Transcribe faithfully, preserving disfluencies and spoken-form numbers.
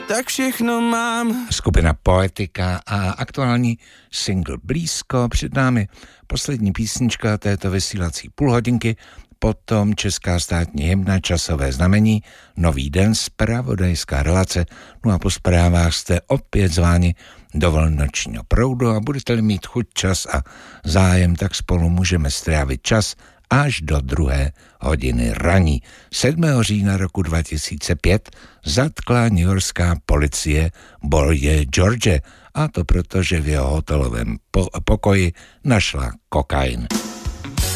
tak všechno mám. Skupina Poetika a aktuální single Blízko. Před námi poslední písnička této vysílací půlhodinky, potom česká státní hymna, časové znamení, Nový den, zpravodajská relace, no a po zprávách jste opět zváni do Velnočního proudu a budete-li mít chuť, čas a zájem, tak spolu můžeme strávit čas až do druhé hodiny raní. sedmého října roku dva tisíce pět zatkla newyorská policie Boye George, a to proto, že v jeho hotelovém po- pokoji našla kokain.